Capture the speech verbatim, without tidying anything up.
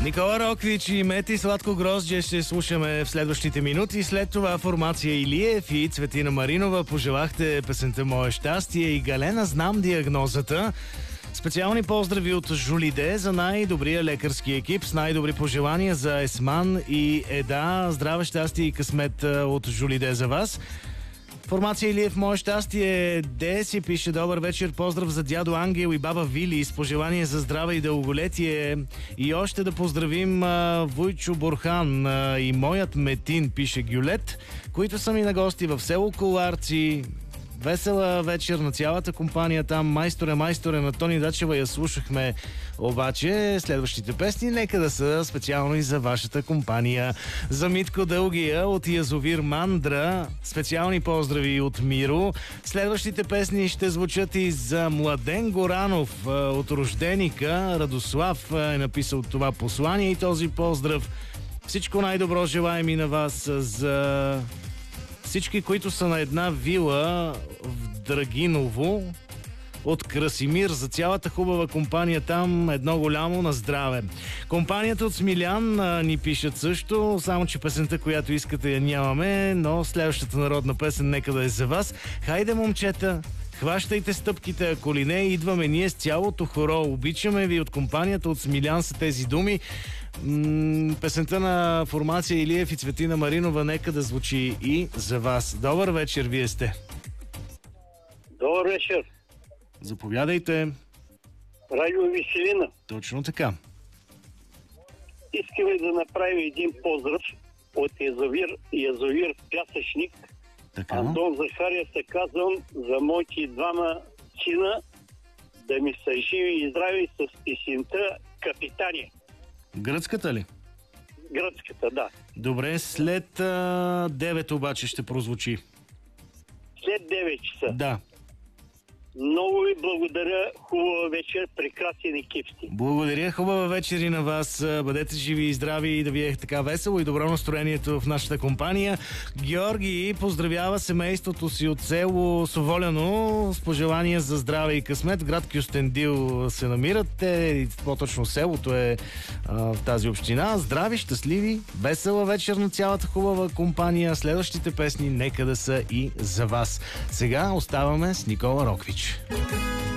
Никола Роквич и Мети Сладко грозде ще слушаме в следващите минути. След това формация Илиев и Цветина Маринова. Пожелахте песента "Мое щастие" и Галена "Знам диагнозата". Специални поздрави от Жулиде за най-добрия лекарски екип с най-добри пожелания за Есман и Еда. Здраве, щастие и късмет от Жулиде за вас. Формация Илиев "Мое щастие" Деси пише: "Добър вечер, поздрав за дядо Ангел и баба Вили с пожелание за здраве и дълголетие. И още да поздравим а, Войчо Борхан а, и моят Метин", пише Гюлет, които са ми на гости в село Коларци. Весела вечер на цялата компания там. Майсторе, майсторе на Тони Дачева я слушахме. Обаче следващите песни нека да са специално и за вашата компания. За Митко Дългия от Язовир Мандра специални поздрави от Миро. Следващите песни ще звучат и за Младен Горанов от Рожденика. Радослав е написал това послание и този поздрав. Всичко най-добро желаем и на вас. За всички, които са на една вила в Драгиново, от Красимир, за цялата хубава компания там, едно голямо на здраве. Компанията от Смилян а, ни пишат също, само че песента, която искате, я нямаме, но следващата народна песен нека да е за вас. Хайде, момчета, хващайте стъпките, ако ли не, идваме ние с цялото хоро. Обичаме ви. От компанията от Смилян са тези думи. М- песента на формация Илиев и Цветина Маринова нека да звучи и за вас. Добър вечер, вие сте. Добър вечер. Заповядайте. Радио Веселина. Точно така. Искаме да направим един поздрав от Язовир, Язовир Пясъчник. Така. Антон Захария се казвам, за моите двама сина да ми са живи и здрави с песента "Капитани". Гръцката ли? Гръцката, да. Добре, след а, девет обаче ще прозвучи. След девет часа. Да. Много ви благодаря. Хубава вечер. Прекрасен екип сте. Благодаря, хубава вечер и на вас. Бъдете живи и здрави и да ви е така весело и добро настроението в нашата компания. Георги поздравява семейството си от село Соволяно с пожелания за здраве и късмет. Град Кюстендил се намират те, по-точно селото е а, в тази община. Здрави, щастливи, весела вечер на цялата хубава компания. Следващите песни нека да са и за вас. Сега оставаме с Никола Роквич.